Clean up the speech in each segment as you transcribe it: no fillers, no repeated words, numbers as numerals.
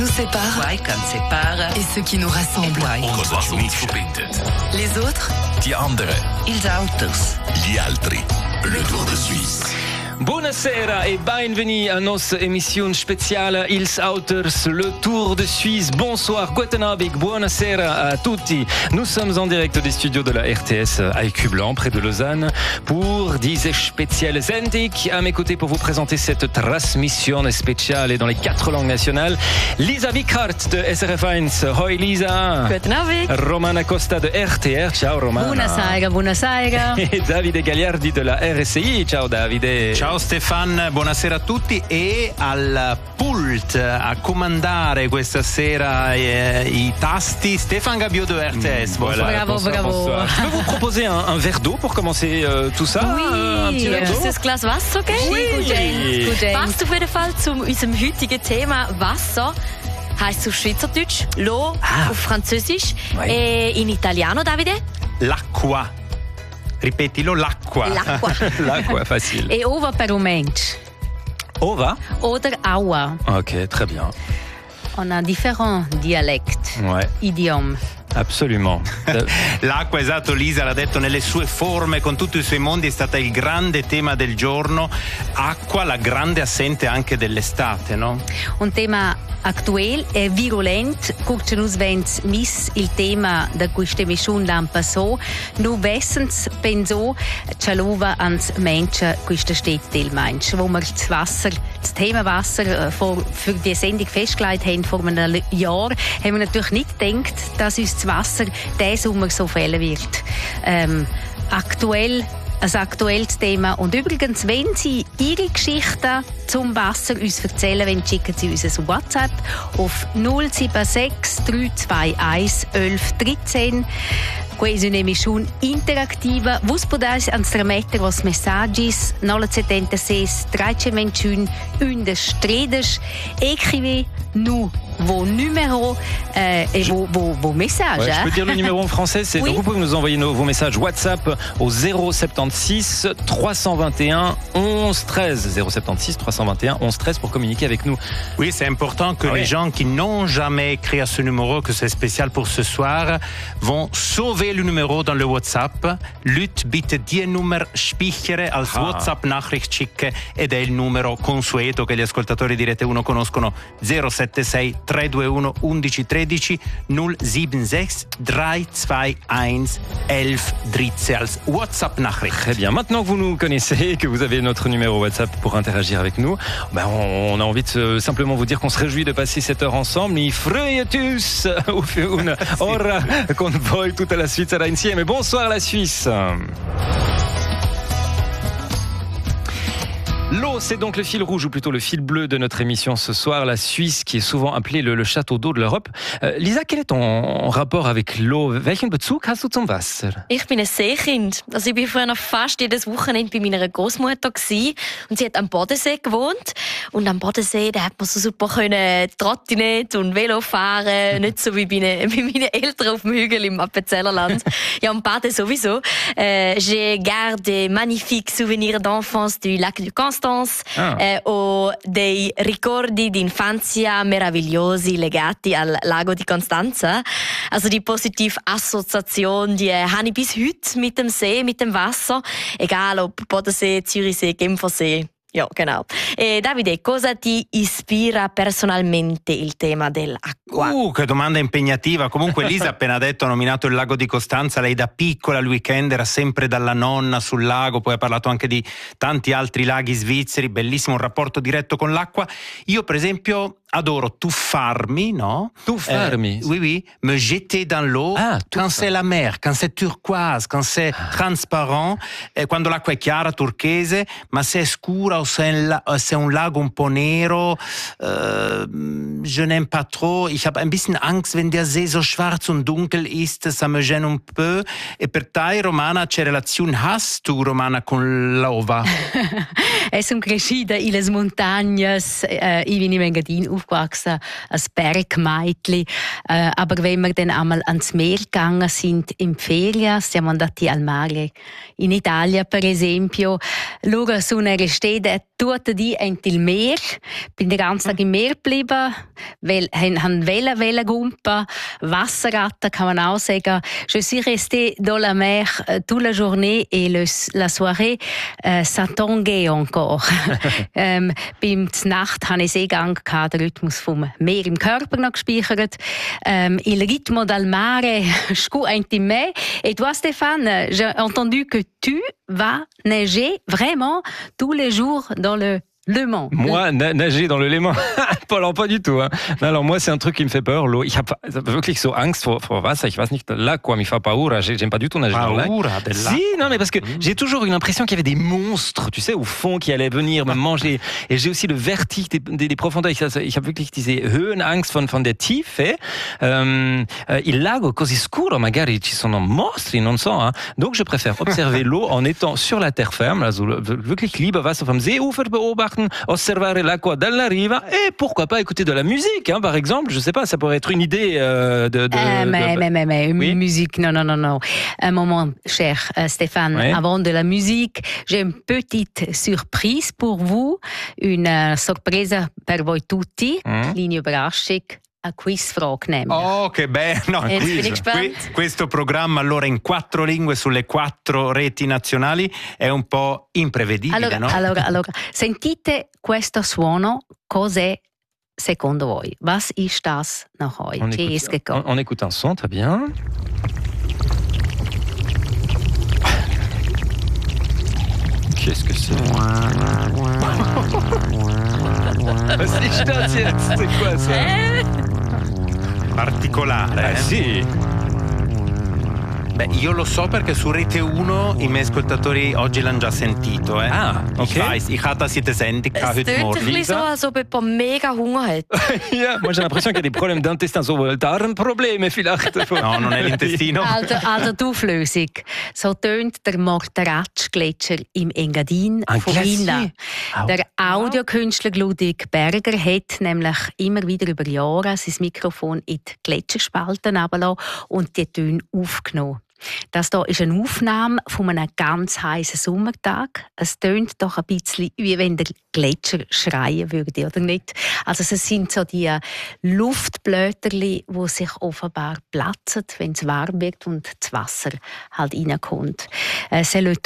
Nous sépare. Et ce qui nous rassemble. Und was uns verbindet. Les autres. Die anderen. Ils autos. Gli altri. Le Tour de Suisse. Buonasera e benvenuti a nostra emissione speciale Ils Auters, le Tour de Suisse. Bonsoir, guten Abend, buonasera à tutti. Nous sommes en direct des studios de la RTS à Écublanc, près de Lausanne, pour diese spezielle Sendung. À mes côtés pour vous présenter cette transmission spéciale dans les 4 langues nationales, Lisa Wickhardt de SRF1. Hoi Lisa. Guten Abend. Romana Costa de RTR. Ciao Romana. Buonasera. E Davide Gagliardi de la RSI. Ciao Davide. Ciao Stefan, buonasera a tutti e al pult a comandare questa sera i tasti Stéphane Gabiot de RTS. Voilà. Bravo. Je peux vous proposer un verre d'eau pour commencer tout ça? Un petit verre d'eau? Ist das Glas Wasser, okay? Gut. Passt auf jeden Fall zu unserem heutigen Thema Wasser. Heißt auf Schweizerdeutsch L'eau, auf Französisch, in Italiano, Davide? L'acqua. Ripetilo, l'acqua. L'acqua, facile. E ova per un mensch. Ova? Oder aua. Ok, très bien. On a différents dialectes, idiomi. Absolument. L'acqua, esatto, Lisa l'ha detto nelle sue forme, con tutti i suoi mondi, è stata il grande tema del giorno. Acqua, la grande assente anche dell'estate, no? Un tema attuale e virulent, curcenus vens mis il tema da questa emissione l'anno passato, nu vessens penso cialova ans Menschen questa Städte Mensch, wo wir das Thema Wasser für die Sendung festgelegt haben vor einem Jahr, haben wir natürlich nicht gedacht, dass uns das Wasser diesen Sommer so fehlen wird. Ein aktuelles Thema. Und übrigens, wenn Sie Ihre Geschichten zum Wasser uns erzählen wollen, schicken Sie uns ein WhatsApp auf 076 321 11 13. Questa è un'emissione interattiva. Vos podais ans trametter vos messaggis 976 1321 13. Écrivez nous vos numéros et vos messages. Je peux dire le numéro en français. Donc vous pouvez nous envoyer vos messages WhatsApp au 076 321 11 13. 076 321 11 13 pour communiquer avec nous. Oui, c'est important que les gens qui n'ont jamais écrit à ce numéro, que c'est spécial pour ce soir, vont sauver le numéro dans le WhatsApp. Lut bitte die Nummer spichere als WhatsApp-Nachricht schicke ed è il numero consueto che gli ascoltatori di Rete 1 conoscono. 076 321 11 13 076 321 11 13 als WhatsApp-Nachricht. Très bien. Maintenant que vous nous connaissez, que vous avez notre numéro WhatsApp pour interagir avec nous, on a envie de simplement vous dire qu'on se réjouit de passer cette heure ensemble. I freietus auf une ora con voi tutta la Svizzera insieme. Bonsoir la Suisse. L'eau, c'est donc le fil rouge, ou plutôt le fil bleu de notre émission ce soir. La Suisse, qui est souvent appelée le château d'eau de l'Europe. Lisa, quel est ton rapport avec l'eau? Welchen Bezug hast du zum Wasser? Ich bin ein Seekind. Ich war früher fast jedes Wochenende bei meiner Großmutter gsi und sie hat am Bodensee gewohnt. Und am Bodensee, da hat man so super Trottinett und Velo fahren, nicht so wie bei meinen Eltern auf dem Hügel im Appenzellerland. Ja, und Baden sowieso. J'ai gardé magnifiques souvenirs d'enfance du lac du Constance. O dei ricordi di infanzia meravigliosi legati al lago di Constanza. Also die positive Assoziation, die habe ich bis heute mit dem See, mit dem Wasser. Egal ob Bodensee, Zürichsee, Genfersee. Ja, genau. Davide, cosa ti ispira personalmente il tema dell'acqua? Che domanda impegnativa. Comunque Lisa ha appena detto, ha nominato il lago di Costanza. Lei da piccola al weekend era sempre dalla nonna sul lago, poi ha parlato anche di tanti altri laghi svizzeri, bellissimo, un rapporto diretto con l'acqua. Io per esempio adoro tuffarmi, no? Tuffarmi? Oui, me jeter dans l'eau quand c'est la mer, quand c'est turquoise, quand c'est transparent, quando l'acqua è chiara, turchese, ma se è scura o se è un lago un po' nero, je n'aime pas trop. Ich habe ein bisschen Angst, wenn der See so schwarz und dunkel ist, ça me gêne un peu. E per te, Romana, che relazione hast tu, Romana, con l'ova? Som crescida in les montagnes, i vini Engadin aufgewachsen als Bergmeitli. Aber wenn wir dann einmal ans Meer gegangen sind in Ferien, siamo andati al mare in Italia per esempio, loro sono restati tutti di il Meer, bin den ganzen Tag im Meer geblieben, weil han Wellen gumpa, Wasserratten kann man auch sagen. Je suis restée dans la mer toute la journée et la soirée, ça tanguait encore. Beim Nacht hatte ich Seegang, den Rhythmus vom Meer im Körper noch gespeichert. Il ritmo dal mare, scu intime. Et toi, Stéphane, j'ai entendu que tu vas neiger vraiment tous les jours dans le Léman. Moi, nager dans le Léman? Pas du tout. Hein. Alors moi, c'est un truc qui me fait peur, l'eau. Ich habe wirklich so Angst vor Wasser. Ich weiß nicht, l'acqua mi fa paura. J'aime pas du tout nager dans le lac. Si, non, mais parce que j'ai toujours eu l'impression qu'il y avait des monstres, tu sais, au fond, qui allaient venir me manger. Et j'ai aussi le vertige des profondeurs. Ich habe wirklich diese Höhenangst von der Tiefe. Il lago così scuro, magari ci sono mostri, non so. Hein. Donc je préfère observer l'eau en étant sur la terre ferme, also wirklich lieber Wasser vom Seeufer beobachten, osservare l'acqua dalla riva et pourquoi pas écouter de la musique, hein, par exemple. Je sais pas, ça pourrait être une idée mais musique, non. Un moment, cher Stéphane, oui. Avant de la musique, j'ai une petite surprise pour vous, une sorpresa per voi tutti, kleine Überraschung. A quizfrage nehmen. Oh, che bello! Jetzt bin ich gespannt. Questo programma allora in 4 lingue sulle 4 reti nazionali è un po' imprevedibile, no? Allora, sentite questo suono, cos'è secondo voi? Was ist das nach euch? On écoute un son, très bien. Qu'est-ce que c'est? Was ist das jetzt? C'est quoi ça? Particolare, sì. Beh, io lo so perché su Rete 1 i miei ascoltatori oggi l'hanno già sentito. Ah, okay. Ich hatte das in der Sendung Es heute tönt ein Morgen. bisschen so, als ob jemand mega Hunger hat. Ja, moi j'ai l'impression qu'il y a des problèmes d'intestin, so Darmprobleme vielleicht. No, non è l'intestino. Also die Auflösung. So tönt der Morteratsch-Gletscher im Engadin von Finnland. Der Audiokünstler Ludwig Berger hat nämlich immer wieder über Jahre sein Mikrofon in die Gletscherspalten runtergelassen und die Töne aufgenommen. Das hier ist eine Aufnahme von einem ganz heißen Sommertag. Es tönt doch ein bisschen, wie wenn der Gletscher schreien würde, oder nicht? Also es sind so die Luftblätterli, die sich offenbar platzen, wenn es warm wird und das Wasser halt reinkommt. C'est le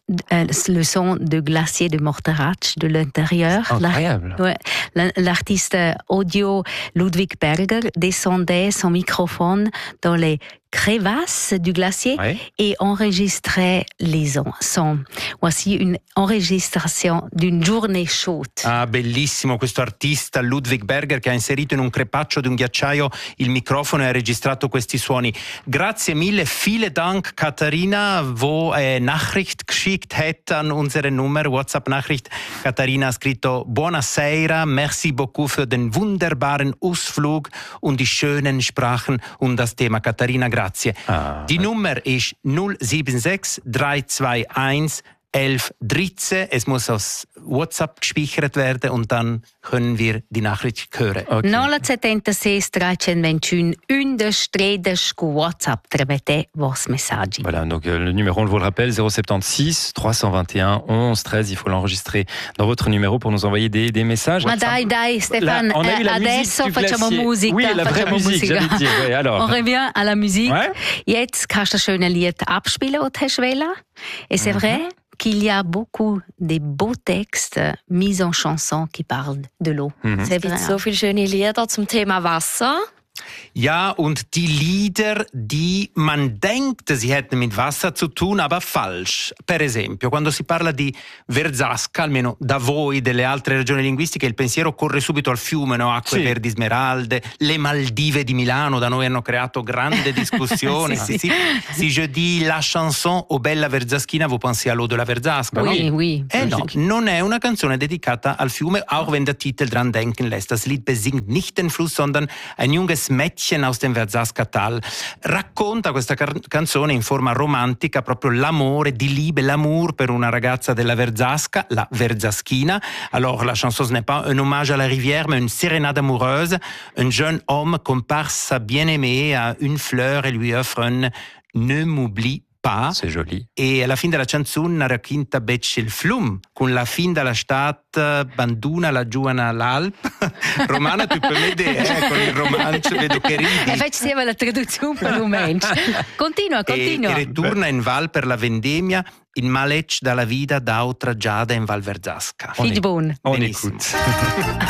son de glacier de Morteratsch de l'intérieur. Incroyable. L'artiste audio Ludwig Berger descendait son microphone dans les crevasses du glacier et enregistrait les sons. Voici une enregistration d'une journée chaude. Ah, bellissimo questo artista Ludwig Berger che ha inserito in un crepaccio di un ghiacciaio il microfono e ha registrato questi suoni. Grazie mille, vielen Dank Katharina, wo Nachricht geschickt hat an unsere Nummer, WhatsApp-Nachricht. Katharina ha scritto Buonasera, merci beaucoup für den wunderbaren Ausflug und die schönen Sprachen und das Thema. Katharina, grazie. Die Nummer ist 076 321 1113. Es muss aus WhatsApp gespeichert werden und dann können wir die Nachricht hören. Okay. 076 321 1113 WhatsApp tramite vos messaggi. Voilà, donc le numéro, on le rappelle, 076 321 11 13. Il faut l'enregistrer dans votre numéro pour nous envoyer des messages. Ma dai, Stéphane, adesso facciamo musica. Oui, la vraie musique, j'allais dire. Ouais, alors. On revient à la musique. Ouais? Jetzt kannst du das schöne Lied abspielen, das du hast wollen. Et c'est vrai qu'il y a beaucoup de beaux textes mis en chanson qui parlent de l'eau. Es gibt so viele schöne Lieder zum Thema Wasser. Ja, und die Lieder, die man denkt, sie hätten mit Wasser zu tun, aber falsch. Per esempio, quando si parla di Verzasca, almeno da voi delle altre regioni linguistiche, il pensiero corre subito al fiume, no? Acque verdi smeralde, le Maldive di Milano, da noi hanno creato grande discussione. Si je dis la chanson O Bella Verzaschina, vous pensez à l'eau de la Verzasca, oui, no? Oui. No, non è una canzone dedicata al fiume, auch wenn der Titel dran denken lässt. Das Lied besingt nicht den Fluss, sondern ein junges Mädchen aus dem Verzasca-Tal. Racconta questa canzone in forma romantica proprio l'amore di Liebe, l'amour per una ragazza della Verzasca, la Verzaschina. Alors la chanson n'est pas un hommage à la rivière, mais une sérénade amoureuse. Un jeune homme compare sa bien-aimée à une fleur et lui offre un Ne m'oublie pas. C'est joli. E alla fine della canzone racconta il flum, con la fine della stat banduna la giovane all'Alp. Romana, tu puoi vedere con il romanzo, vedo che ridi. Faccio la traduzione per romanzo. Continua. E ritorna in Val per la vendemmia, in malec dalla vita d'autra giada in Val Verzasca. Figli buon. On écoute.